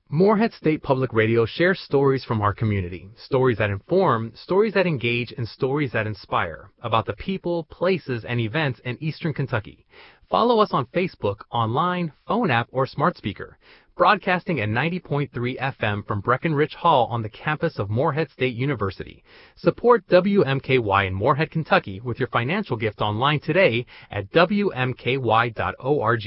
Morehead State Public Radio shares stories from our community, stories that inform, stories that engage, and stories that inspire about the people, places, and events in Eastern Kentucky. Follow us on Facebook, online, phone app, or smart speaker. Broadcasting at 90.3 FM from Breckenridge Hall on the campus of Morehead State University. Support WMKY in Morehead, Kentucky with your financial gift online today at WMKY.org.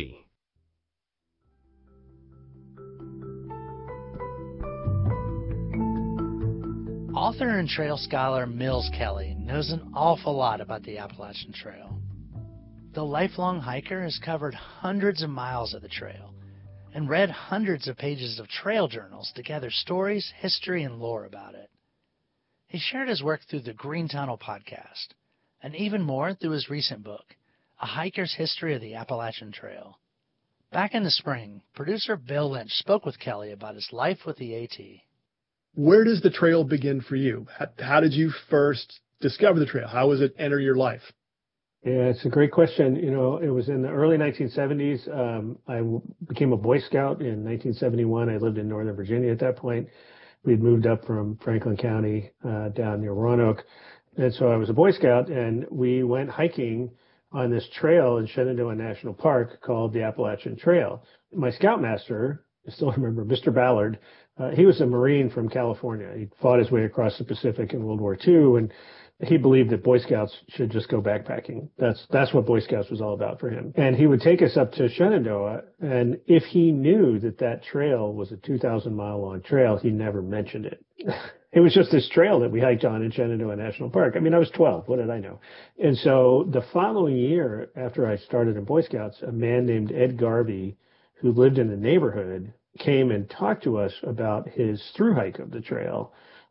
Author and trail scholar Mills Kelly knows an awful lot about the Appalachian Trail. The lifelong hiker has covered hundreds of miles of the trail and read hundreds of pages of trail journals to gather stories, history, and lore about it. He shared his work through the Green Tunnel podcast, and even more through his recent book, A Hiker's History of the Appalachian Trail. Back in the spring, producer Bill Lynch spoke with Kelly about his life with the AT. Where does the trail begin for you? How did you first discover the trail? How was it enter your life? Yeah, it's a great question. You know, it was in the early 1970s. I became a Boy Scout in 1971. I lived in Northern Virginia at that point. We'd moved up from Franklin County down near Roanoke. And so I was a Boy Scout, and we went hiking on this trail in Shenandoah National Park called the Appalachian Trail. My scoutmaster, I still remember, Mr. Ballard, he was a Marine from California. He fought his way across the Pacific in World War II, and he believed that Boy Scouts should just go backpacking. That's what Boy Scouts was all about for him. And he would take us up to Shenandoah, and if he knew that that trail was a 2,000-mile long trail, he never mentioned it. It was just this trail that we hiked on in Shenandoah National Park. I mean, I was 12. What did I know? And so the following year, after I started in Boy Scouts, a man named Ed Garvey, who lived in the neighborhood, came and talked to us about his through hike of the trail.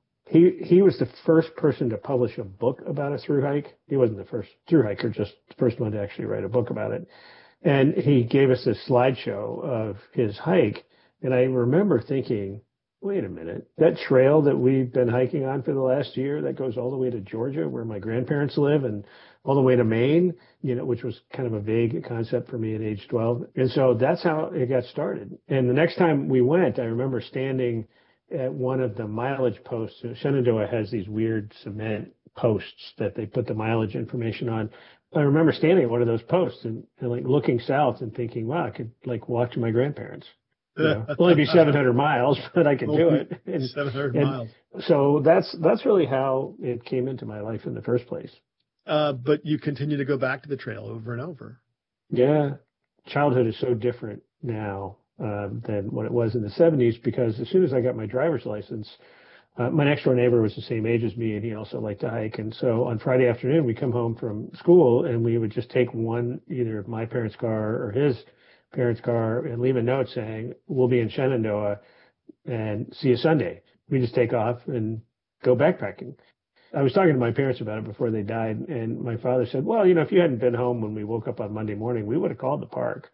He was the first person to publish a book about a through hike. He wasn't the first through hiker, just the first one to actually write a book about it. And he gave us this slideshow of his hike. And I remember thinking, wait a minute, that trail that we've been hiking on for the last year that goes all the way to Georgia, where my grandparents live, and all the way to Maine, you know, which was kind of a vague concept for me at age 12. And so that's how it got started. And the next time we went, I remember standing at one of the mileage posts. Shenandoah has these weird cement posts that they put the mileage information on. I remember standing at one of those posts and like looking south and thinking, wow, I could like walk to my grandparents. You know, it'll only be 700 miles, but I could do it. And, 700 miles. So that's really how it came into my life in the first place. But you continue to go back to the trail over and over. Yeah. Childhood is so different now than what it was in the 70s, because as soon as I got my driver's license, my next door neighbor was the same age as me, and he also liked to hike. And so on Friday afternoon, we come home from school, and we would just take either my parents' car or his parents' car, and leave a note saying, we'll be in Shenandoah and see you Sunday. We just take off and go backpacking. I was talking to my parents about it before they died, and my father said, well, you know, if you hadn't been home when we woke up on Monday morning, we would have called the park.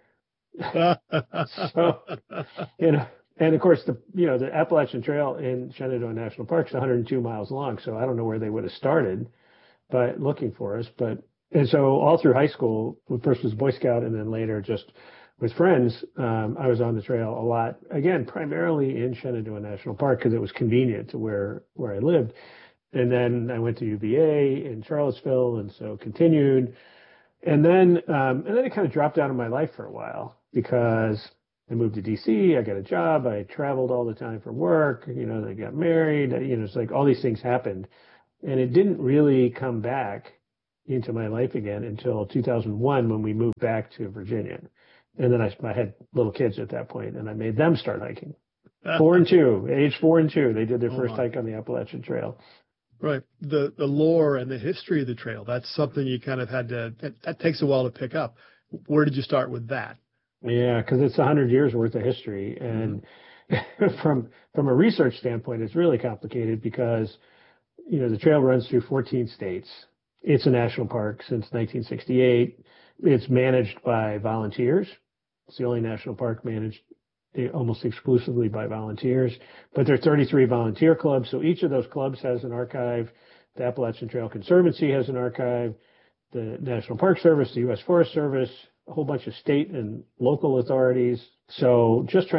So, you know, and of course, the Appalachian Trail in Shenandoah National Park is 102 miles long, so I don't know where they would have started by looking for us. And so all through high school, first was Boy Scout, and then later just with friends, I was on the trail a lot, again, primarily in Shenandoah National Park because it was convenient to where I lived. And then I went to UVA in Charlottesville, and so continued. And then it kind of dropped out of my life for a while because I moved to DC, I got a job, I traveled all the time for work, you know, I got married, you know, it's like all these things happened. And it didn't really come back into my life again until 2001 when we moved back to Virginia. And then I had little kids at that point, and I made them start hiking. 4 and 2, age 4 and 2, they did their first hike on the Appalachian Trail. Right. The lore and the history of the trail, that's something you kind of had to, that takes a while to pick up. Where did you start with that? Yeah, because it's 100 years worth of history. And from a research standpoint, it's really complicated because, you know, the trail runs through 14 states. It's a national park since 1968. It's managed by volunteers. It's the only national park managed almost exclusively by volunteers. But there are 33 volunteer clubs, so each of those clubs has an archive. The Appalachian Trail Conservancy has an archive. The National Park Service, the U.S. Forest Service, a whole bunch of state and local authorities. So just trying to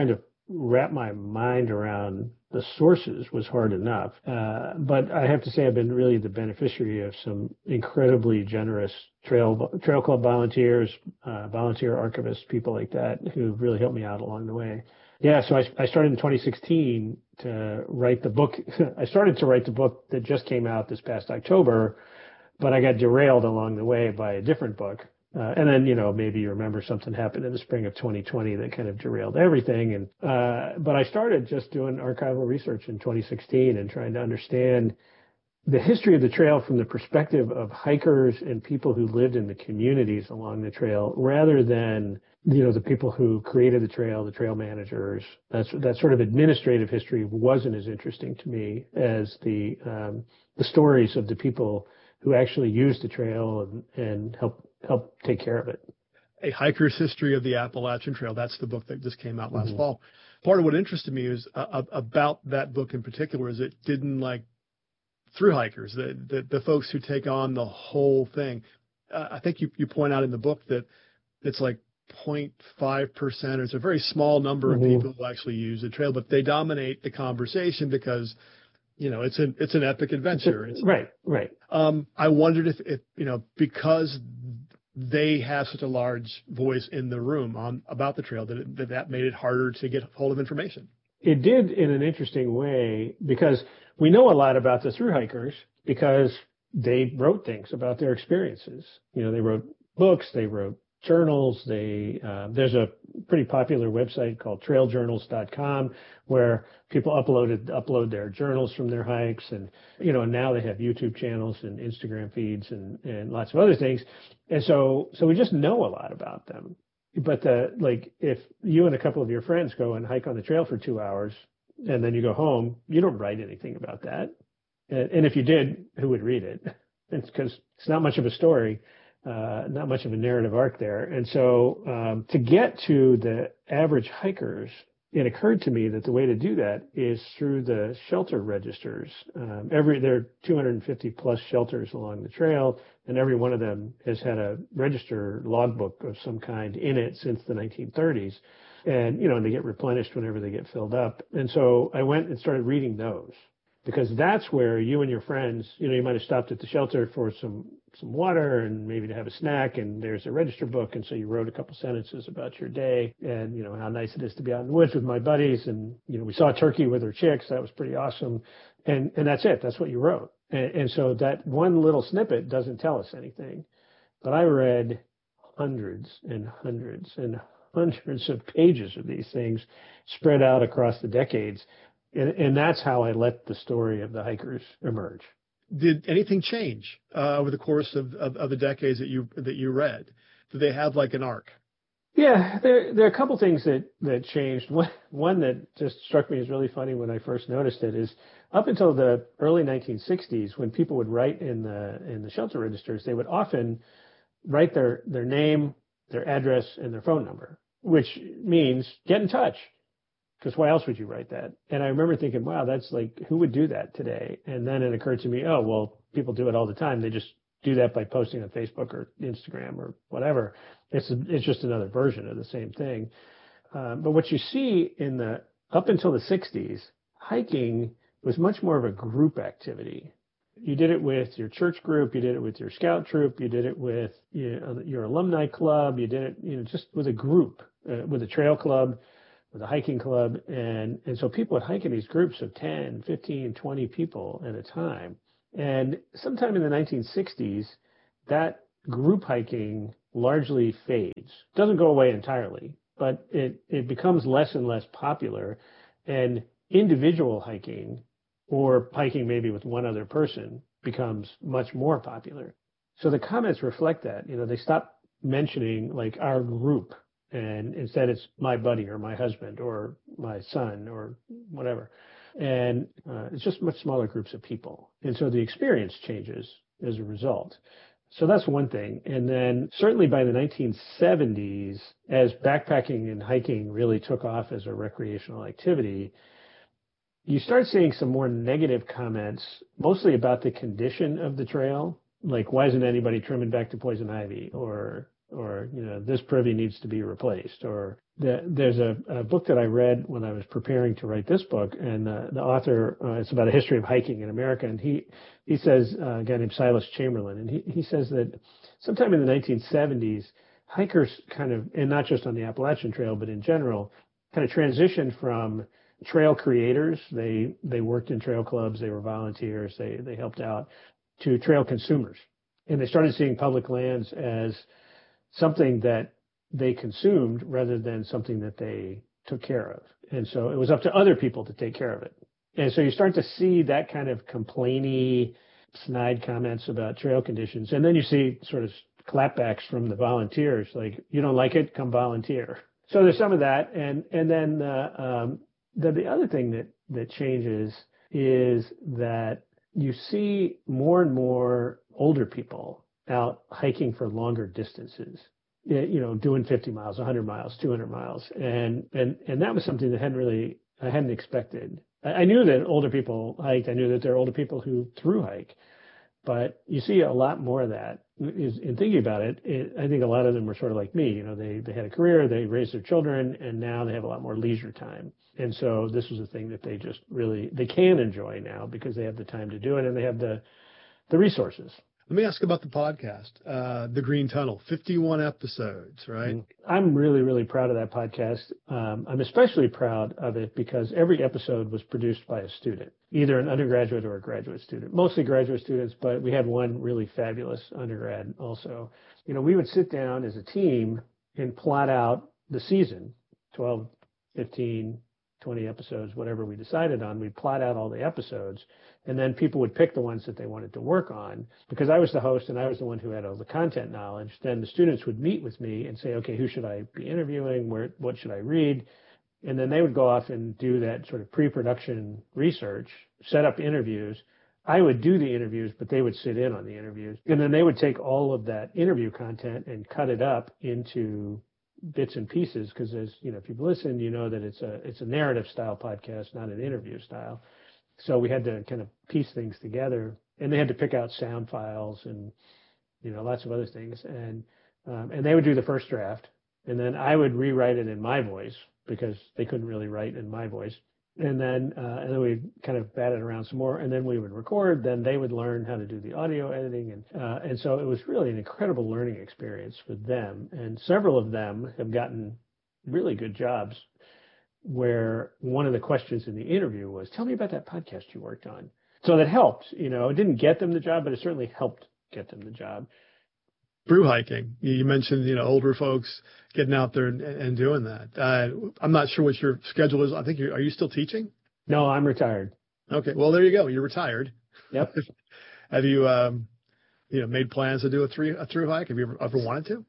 wrap my mind around the sources was hard enough. But I have to say I've been really the beneficiary of some incredibly generous trail club volunteers, volunteer archivists, people like that who really helped me out along the way. Yeah, so I started in 2016 to write the book. I started to write the book that just came out this past October, but I got derailed along the way by a different book. And then, maybe you remember something happened in the spring of 2020 that kind of derailed everything. But I started just doing archival research in 2016 and trying to understand the history of the trail from the perspective of hikers and people who lived in the communities along the trail, rather than, the people who created the trail managers. That sort of administrative history wasn't as interesting to me as the stories of the people who actually used the trail and help take care of it. A Hiker's History of the Appalachian Trail. That's the book that just came out last fall. Part of what interested me is about that book in particular is it didn't through hikers, the folks who take on the whole thing. I think you point out in the book that it's 0.5%, or it's a very small number of people who actually use the trail, but they dominate the conversation because it's an epic adventure. Right. I wondered if because they have such a large voice in the room about the trail, that made it harder to get hold of information. It did in an interesting way, because we know a lot about the thru hikers because they wrote things about their experiences. They wrote books, they wrote journals. There's a pretty popular website called trailjournals.com where people upload their journals from their hikes, and now they have YouTube channels and Instagram feeds and lots of other things. And so we just know a lot about them. But if you and a couple of your friends go and hike on the trail for 2 hours and then you go home, you don't write anything about that. And if you did, who would read it? It's because it's not much of a story. Not much of a narrative arc there. And so to get to the average hikers, it occurred to me that the way to do that is through the shelter registers. There are 250 plus shelters along the trail, and every one of them has had a register logbook of some kind in it since the 1930s. And, and they get replenished whenever they get filled up. And so I went and started reading those, because that's where you and your friends, you might have stopped at the shelter for some water and maybe to have a snack, and there's a register book. And so you wrote a couple sentences about your day and, how nice it is to be out in the woods with my buddies. And, we saw a turkey with her chicks. That was pretty awesome. And that's it. That's what you wrote. And so that one little snippet doesn't tell us anything. But I read hundreds and hundreds and hundreds of pages of these things spread out across the decades. And that's how I let the story of the hikers emerge. Did anything change over the course of the decades that you read? Did they have an arc? Yeah, there are a couple things that changed. One that just struck me as really funny when I first noticed it is up until the early 1960s, when people would write in the shelter registers, they would often write their name, their address, and their phone number, which means get in touch. Because why else would you write that? And I remember thinking, wow, that's who would do that today? And then it occurred to me, oh, well, people do it all the time. They just do that by posting on Facebook or Instagram or whatever. It's just another version of the same thing. But what you see up until the 60s, hiking was much more of a group activity. You did it with your church group, you did it with your scout troop, you did it with your alumni club, you did it, just with a group, with a trail club, with a hiking club. And so people would hike in these groups of 10, 15, 20 people at a time. And sometime in the 1960s, that group hiking largely fades. Doesn't go away entirely, but it becomes less and less popular. And individual hiking, or hiking maybe with one other person, becomes much more popular. So the comments reflect that. They stop mentioning our group, and instead it's my buddy or my husband or my son or whatever. And it's just much smaller groups of people. And so the experience changes as a result. So that's one thing. And then certainly by the 1970s, as backpacking and hiking really took off as a recreational activity, you start seeing some more negative comments, mostly about the condition of the trail. Why isn't anybody trimming back to poison ivy? Or this privy needs to be replaced, or there's a book that I read when I was preparing to write this book, and the author, it's about a history of hiking in America, and he says, a guy named Silas Chamberlain, and he says that sometime in the 1970s, hikers kind of, and not just on the Appalachian Trail, but in general, kind of transitioned from trail creators. They worked in trail clubs, they were volunteers, they helped out, to trail consumers. And they started seeing public lands as something that they consumed rather than something that they took care of. And so it was up to other people to take care of it. And so you start to see that kind of complainy, snide comments about trail conditions. And then you see sort of clapbacks from the volunteers, like, you don't like it, come volunteer. So there's some of that. And then the other thing that changes is that you see more and more older people out hiking for longer distances, doing 50 miles, 100 miles, 200 miles. And that was something that I hadn't expected. I knew that older people hiked. I knew that there are older people who thru hike, but you see a lot more of that. In thinking about it, I think a lot of them were sort of like me. They had a career, they raised their children, and now they have a lot more leisure time. And so this was a thing that they can enjoy now because they have the time to do it and they have the resources. Let me ask about the podcast, The Green Tunnel, 51 episodes, right? I'm really, really proud of that podcast. I'm especially proud of it because every episode was produced by a student, either an undergraduate or a graduate student, mostly graduate students, but we had one really fabulous undergrad also. We would sit down as a team and plot out the season, 12, 15, 20 episodes, whatever we decided on. We'd plot out all the episodes, and then people would pick the ones that they wanted to work on. Because I was the host and I was the one who had all the content knowledge, then the students would meet with me and say, okay, who should I be interviewing? What should I read? And then they would go off and do that sort of pre-production research, set up interviews. I would do the interviews, but they would sit in on the interviews. And then they would take all of that interview content and cut it up into bits and pieces, because if you've listened, you know that it's a narrative style podcast, not an interview style. So we had to kind of piece things together, and they had to pick out sound files and lots of other things, and they would do the first draft, and then I would rewrite it in my voice because they couldn't really write in my voice, and then we'd kind of bat it around some more, and then we would record. Then they would learn how to do the audio editing, and so it was really an incredible learning experience for them. And several of them have gotten really good jobs, where one of the questions in the interview was, "Tell me about that podcast you worked on." So that helped. It didn't get them the job, but it certainly helped get them the job. Through hiking, you mentioned older folks getting out there and doing that. I'm not sure what your schedule is. I think are you still teaching? No, I'm retired. Okay, well there you go. You're retired. Yep. Have you made plans to do a through hike? Have you ever wanted to?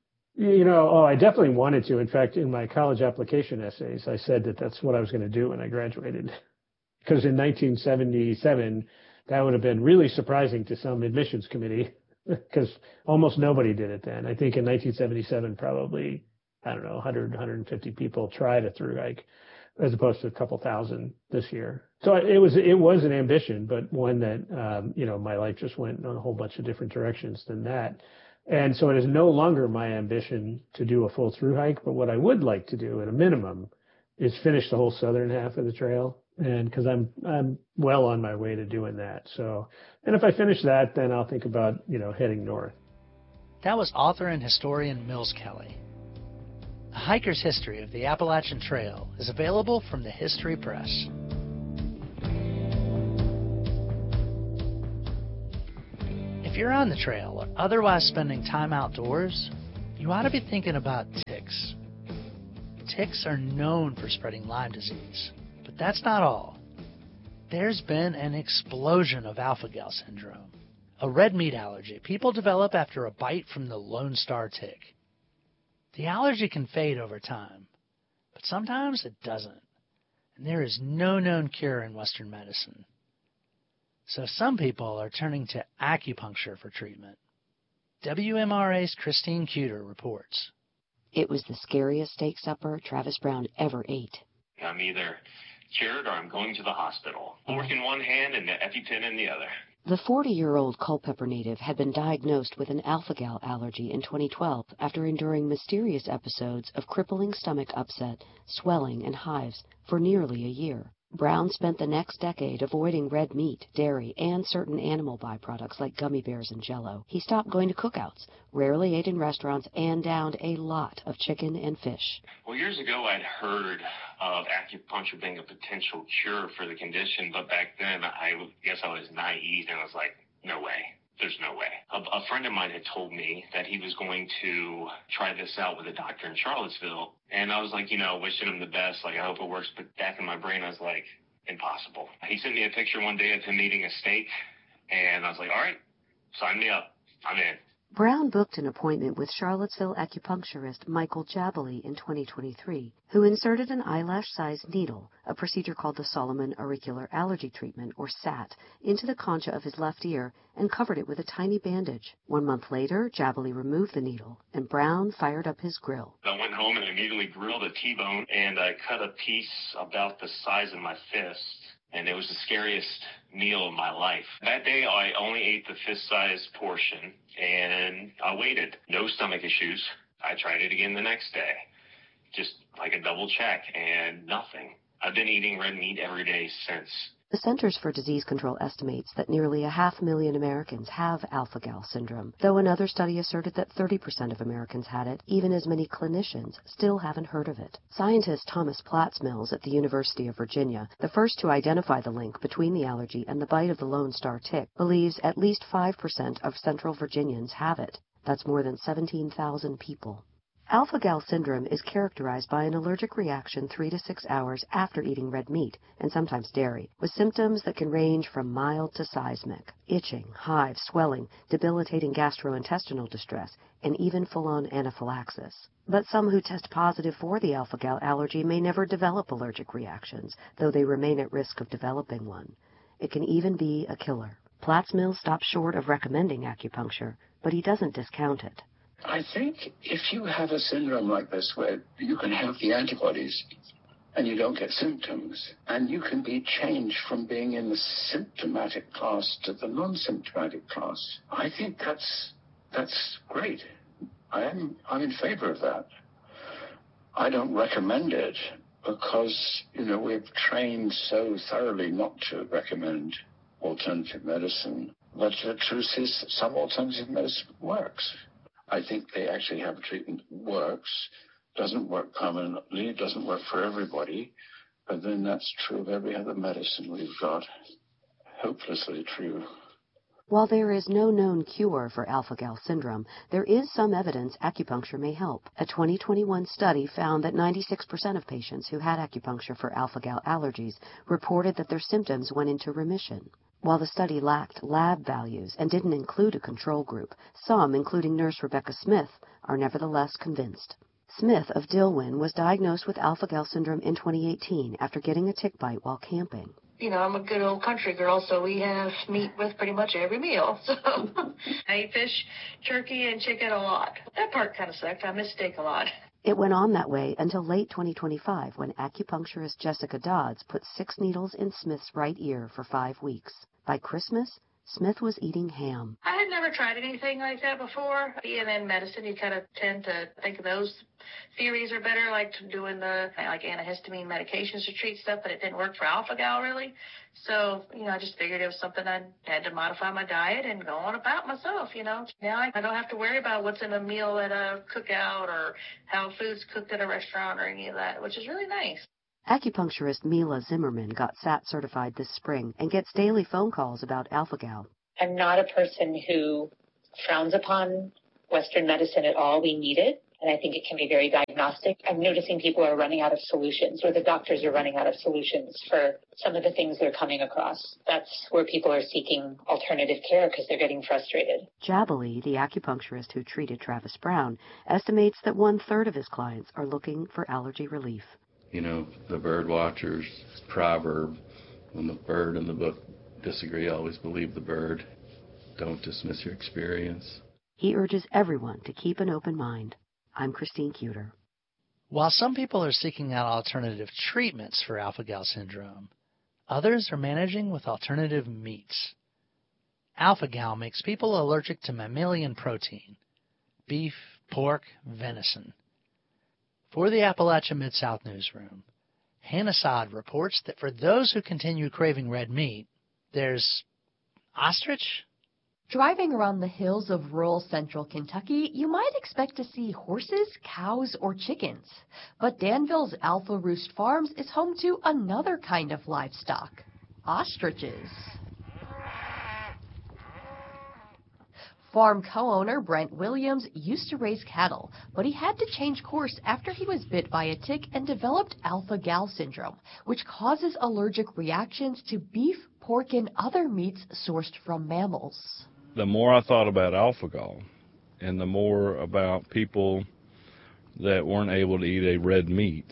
I definitely wanted to. In fact, in my college application essays, I said that that's what I was going to do when I graduated. Because in 1977, that would have been really surprising to some admissions committee, because almost nobody did it then. I think in 1977, probably, 100, 150 people tried a through hike, as opposed to a couple thousand this year. So it was an ambition, but one that, my life just went in a whole bunch of different directions than that. And so it is no longer my ambition to do a full through hike, but what I would like to do at a minimum is finish the whole southern half of the trail. And because I'm well on my way to doing that. So, and if I finish that, then I'll think about, heading north. That was author and historian Mills Kelly. A Hiker's History of the Appalachian Trail is available from the History Press. If you're on the trail or otherwise spending time outdoors, you ought to be thinking about ticks. Ticks are known for spreading Lyme disease, but that's not all. There's been an explosion of alpha-gal syndrome, a red meat allergy people develop after a bite from the Lone Star tick. The allergy can fade over time, but sometimes it doesn't, and there is no known cure in Western medicine. So some people are turning to acupuncture for treatment. WMRA's Christine Cuter reports. It was the scariest steak supper Travis Brown ever ate. I'm either cured or I'm going to the hospital. Fork in one hand and the EpiPen in the other. The 40-year-old Culpeper native had been diagnosed with an alpha-gal allergy in 2012 after enduring mysterious episodes of crippling stomach upset, swelling, and hives for nearly a year. Brown spent the next decade avoiding red meat, dairy, and certain animal byproducts like gummy bears and Jell-O. He stopped going to cookouts, rarely ate in restaurants, and downed a lot of chicken and fish. Well, years ago I'd heard of acupuncture being a potential cure for the condition, but back then I guess I was naive and I was like, no way. There's no way. A friend of mine had told me that he was going to try this out with a doctor in Charlottesville. And I was like, wishing him the best. Like, I hope it works. But back in my brain, I was like, impossible. He sent me a picture one day of him eating a steak. And I was like, all right, sign me up. I'm in. Brown booked an appointment with Charlottesville acupuncturist Michael Jabali in 2023, who inserted an eyelash-sized needle, a procedure called the Solomon Auricular Allergy Treatment, or SAT, into the concha of his left ear and covered it with a tiny bandage. 1 month later, Jabali removed the needle, and Brown fired up his grill. I went home and immediately grilled a T-bone, and I cut a piece about the size of my fist. And it was the scariest meal of my life. That day, I only ate the fist-sized portion, and I waited. No stomach issues. I tried it again the next day, just like a double check, and nothing. I've been eating red meat every day since. The Centers for Disease Control estimates that nearly 500,000 Americans have alpha-gal syndrome, though another study asserted that 30% of Americans had it. Even as many clinicians still haven't heard of it. Scientist Thomas Platts-Mills at the University of Virginia, the first to identify the link between the allergy and the bite of the Lone Star tick, believes at least 5% of Central Virginians have it. That's more than 17,000 people. Alpha-gal syndrome is characterized by an allergic reaction 3 to 6 hours after eating red meat, and sometimes dairy, with symptoms that can range from mild to seismic: itching, hives, swelling, debilitating gastrointestinal distress, and even full-on anaphylaxis. But some who test positive for the alpha-gal allergy may never develop allergic reactions, though they remain at risk of developing one. It can even be a killer. Platts-Mills stops short of recommending acupuncture, but he doesn't discount it. I think if you have a syndrome like this where you can have the antibodies and you don't get symptoms, and you can be changed from being in the symptomatic class to the non-symptomatic class, I think that's great. I'm in favor of that. I don't recommend it because, we've trained so thoroughly not to recommend alternative medicine. But the truth is some alternative medicine works. I think they actually have a treatment that works, doesn't work permanently, doesn't work for everybody, but then that's true of every other medicine we've got. Hopelessly true. While there is no known cure for alpha-gal syndrome, there is some evidence acupuncture may help. A 2021 study found that 96% of patients who had acupuncture for alpha-gal allergies reported that their symptoms went into remission. While the study lacked lab values and didn't include a control group, some, including nurse Rebecca Smith, are nevertheless convinced. Smith of Dillwyn was diagnosed with alpha-gal syndrome in 2018 after getting a tick bite while camping. I'm a good old country girl, so we have meat with pretty much every meal. So I eat fish, turkey, and chicken a lot. That part kind of sucked. I miss steak a lot. It went on that way until late 2025 when acupuncturist Jessica Dodds put 6 needles in Smith's right ear for 5 weeks. By Christmas, Smith was eating ham. I had never tried anything like that before. Being in medicine, you kind of tend to think those theories are better, like doing the antihistamine medications to treat stuff, but it didn't work for alpha-gal really. So, I just figured it was something I had to modify my diet and go on about myself, Now I don't have to worry about what's in a meal at a cookout or how food's cooked at a restaurant or any of that, which is really nice. Acupuncturist Mila Zimmerman got SAT certified this spring and gets daily phone calls about alpha-gal. I'm not a person who frowns upon Western medicine at all. We need it, and I think it can be very diagnostic. I'm noticing people are running out of solutions, or the doctors are running out of solutions for some of the things they're coming across. That's where people are seeking alternative care because they're getting frustrated. Jabali, the acupuncturist who treated Travis Brown, estimates that 1/3 of his clients are looking for allergy relief. The bird watcher's proverb, when the bird and the book disagree, always believe the bird. Don't dismiss your experience. He urges everyone to keep an open mind. I'm Christine Cuter. While some people are seeking out alternative treatments for alpha-gal syndrome, others are managing with alternative meats. alpha-gal makes people allergic to mammalian protein, beef, pork, venison. For the Appalachia Mid-South Newsroom, Hannah Saad reports that for those who continue craving red meat, there's ostrich? Driving around the hills of rural central Kentucky, you might expect to see horses, cows, or chickens. But Danville's Alpha Roost Farms is home to another kind of livestock, ostriches. Farm co-owner Brent Williams used to raise cattle, but he had to change course after he was bit by a tick and developed alpha-gal syndrome, which causes allergic reactions to beef, pork, and other meats sourced from mammals. The more I thought about alpha-gal and the more about people that weren't able to eat a red meat,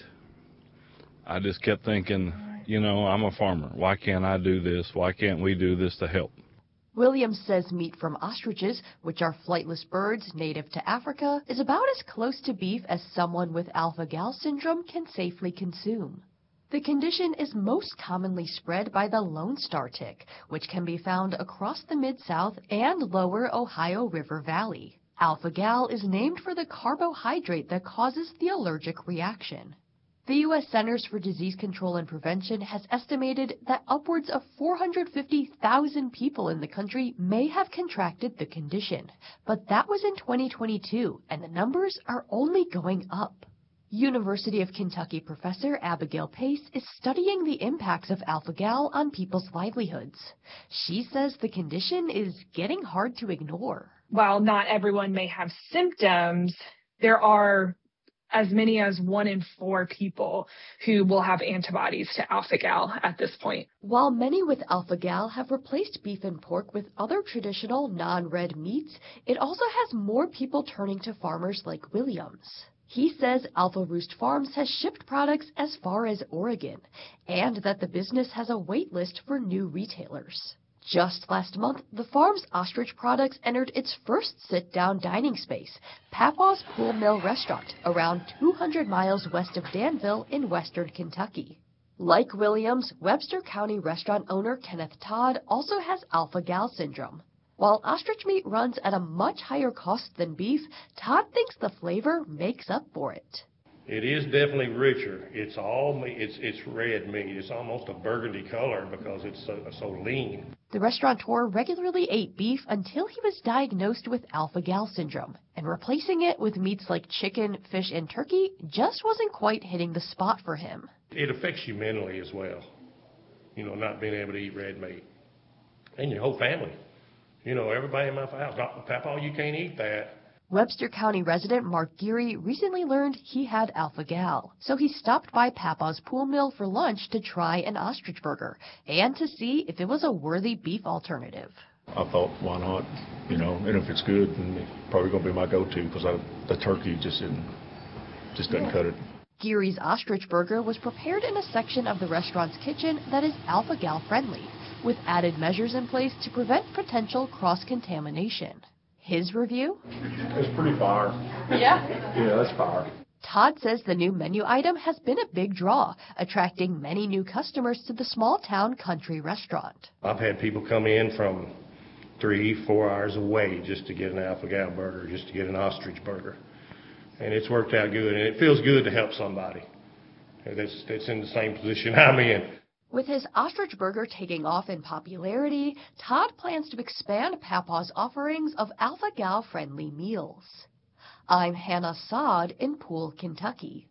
I just kept thinking, you know, I'm a farmer. Why can't I do this? Why can't we do this to help? Williams says meat from ostriches, which are flightless birds native to Africa, is about as close to beef as someone with alpha-gal syndrome can safely consume. The condition is most commonly spread by the Lone Star tick, which can be found across the Mid-South and lower Ohio River Valley. Alpha-gal is named for the carbohydrate that causes the allergic reaction. The U.S. Centers for Disease Control and Prevention has estimated that upwards of 450,000 people in the country may have contracted the condition, but that was in 2022, and the numbers are only going up. University of Kentucky professor Abigail Pace is studying the impacts of alpha-gal on people's livelihoods. She says the condition is getting hard to ignore. While not everyone may have symptoms, there are as many as 1 in 4 people who will have antibodies to alpha-gal at this point. While many with alpha-gal have replaced beef and pork with other traditional non-red meats, it also has more people turning to farmers like Williams. He says Alpha Roost Farms has shipped products as far as Oregon, and that the business has a wait list for new retailers. Just last month, the farm's ostrich products entered its first sit-down dining space, Papa's Pool Mill Restaurant, around 200 miles west of Danville in western Kentucky. Like Williams, Webster County restaurant owner Kenneth Todd also has alpha-gal syndrome. While ostrich meat runs at a much higher cost than beef, Todd thinks the flavor makes up for it. It is definitely richer. It's all meat. It's red meat. It's almost a burgundy color because it's so lean. The restaurateur regularly ate beef until he was diagnosed with alpha-gal syndrome, and replacing it with meats like chicken, fish, and turkey just wasn't quite hitting the spot for him. It affects you mentally as well, you know, not being able to eat red meat. And your whole family. You know, everybody in my house, Papa, you can't eat that. Webster County resident Mark Geary recently learned he had alpha-gal, so he stopped by Papa's Pool Mill for lunch to try an ostrich burger and to see if it was a worthy beef alternative. I thought, why not? You know, and if it's good, then it's probably going to be my go-to because the turkey just doesn't cut it. Geary's ostrich burger was prepared in a section of the restaurant's kitchen that is alpha-gal friendly, with added measures in place to prevent potential cross-contamination. His review? It's pretty fire. Yeah? Yeah, that's fire. Todd says the new menu item has been a big draw, attracting many new customers to the small-town country restaurant. I've had people come in from 3-4 hours away just to get an alpha-gal burger, just to get an ostrich burger. And it's worked out good, and it feels good to help somebody that's in the same position I'm in. With his ostrich burger taking off in popularity, Todd plans to expand Papa's offerings of alpha-gal friendly meals. I'm Hannah Saad in Poole, Kentucky.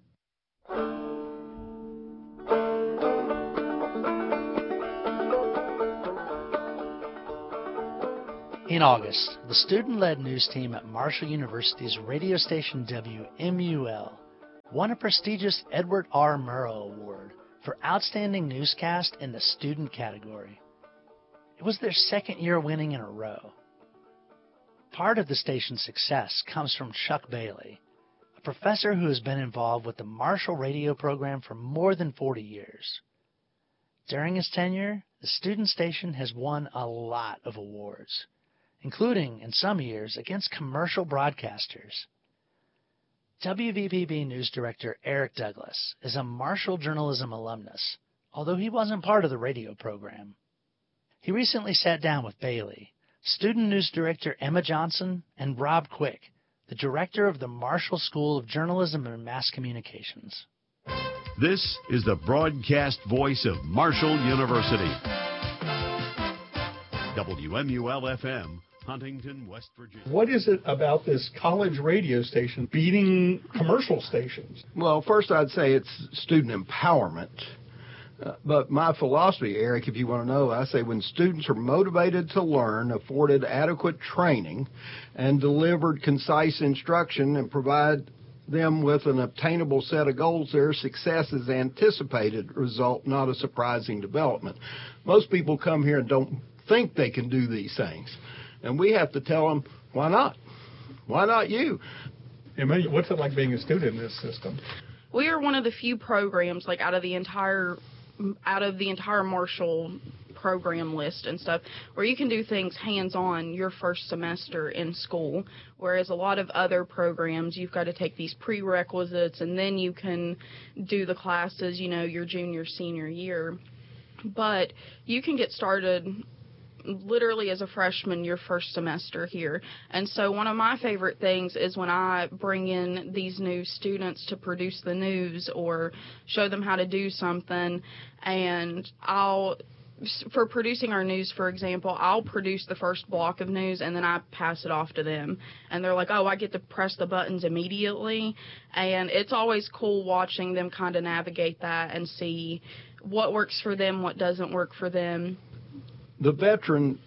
In August, the student-led news team at Marshall University's radio station WMUL won a prestigious Edward R. Murrow Award for Outstanding Newscast in the student category. It was their second year winning in a row. Part of the station's success comes from Chuck Bailey, a professor who has been involved with the Marshall radio program for more than 40 years. During his tenure, the student station has won a lot of awards, including, in some years, against commercial broadcasters. WVBB News Director Eric Douglas is a Marshall journalism alumnus, although he wasn't part of the radio program. He recently sat down with Bailey Student News Director Emma Johnson and Rob Quick, the director of the Marshall School of Journalism and Mass Communications. This is the broadcast voice of Marshall University. WMUL-FM, Huntington, West Virginia. What is it about this college radio station beating commercial stations? Well, first I'd say it's student empowerment. But my philosophy, Eric, if you want to know, I say when students are motivated to learn, afforded adequate training, and delivered concise instruction and provide them with an obtainable set of goals, their success is anticipated result, not a surprising development. Most people come here and don't think they can do these things. And we have to tell them, why not? Why not you? What's it like being a student in this system? We are one of the few programs, like out of the entire Marshall program list and stuff, where you can do things hands-on your first semester in school, whereas a lot of other programs, you've got to take these prerequisites and then you can do the classes, your junior, senior year. But you can get started literally as a freshman your first semester here. And so one of my favorite things is when I bring in these new students to produce the news or show them how to do something, and for producing our news, for example, I'll produce the first block of news and then I pass it off to them. And they're like, oh, I get to press the buttons immediately. And it's always cool watching them kind of navigate that and see what works for them, what doesn't work for them. The veteran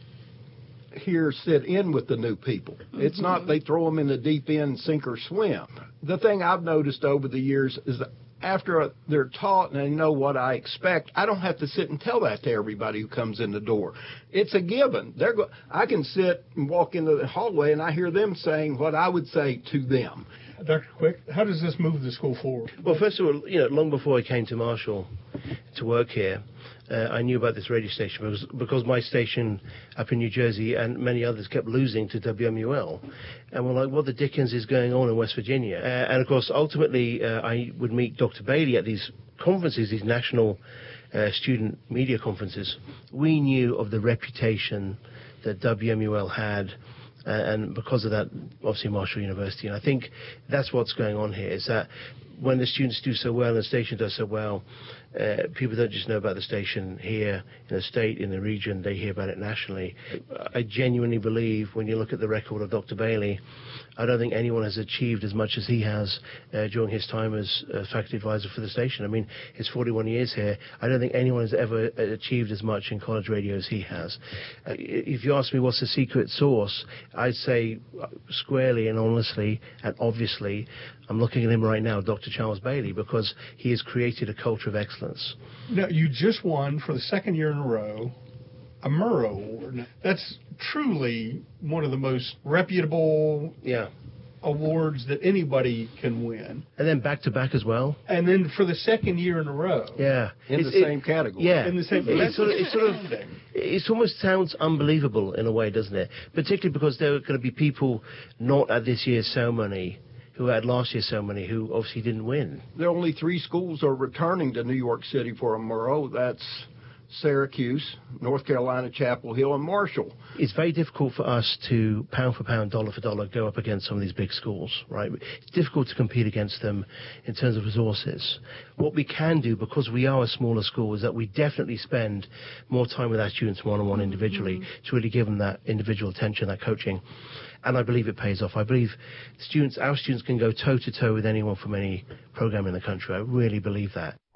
here sit in with the new people. Mm-hmm. It's not they throw them in the deep end, sink or swim. The thing I've noticed over the years is that after they're taught and they know what I expect, I don't have to sit and tell that to everybody who comes in the door. It's a given. I can sit and walk into the hallway and I hear them saying what I would say to them. Dr. Quick, how does this move the school forward? Well, first of all, long before I came to Marshall to work here, I knew about this radio station because my station up in New Jersey and many others kept losing to WMUL. And we're like, what the dickens is going on in West Virginia? And, of course, ultimately, I would meet Dr. Bailey at these conferences, these national student media conferences. We knew of the reputation that WMUL had. And because of that, obviously, Marshall University. And I think that's what's going on here, is that when the students do so well and the station does so well, people don't just know about the station here in the state, in the region, they hear about it nationally. I genuinely believe when you look at the record of Dr. Bailey, I don't think anyone has achieved as much as he has during his time as faculty advisor for the station. I mean, his 41 years here, I don't think anyone has ever achieved as much in college radio as he has. If you ask me what's the secret sauce, I'd say squarely and honestly and obviously, I'm looking at him right now, Dr. Charles Bailey, because he has created a culture of excellence. Now, you just won for the second year in a row a Murrow Award. That's truly one of the most reputable awards that anybody can win. And then back-to-back as well. And then for the second year in a row. Yeah. In the same category. Yeah. In the same It almost sounds unbelievable in a way, doesn't it? Particularly because there are going to be people not at this year's ceremony who had last year's ceremony who obviously didn't win. There are only 3 schools are returning to New York City for a Murrow. That's Syracuse, North Carolina, Chapel Hill, and Marshall. It's very difficult for us to, pound for pound, dollar for dollar, go up against some of these big schools, right? It's difficult to compete against them in terms of resources. What we can do, because we are a smaller school, is that we definitely spend more time with our students one-on-one individually to really give them that individual attention, that coaching. And I believe it pays off. I believe our students can go toe-to-toe with anyone from any program in the country. I really believe that.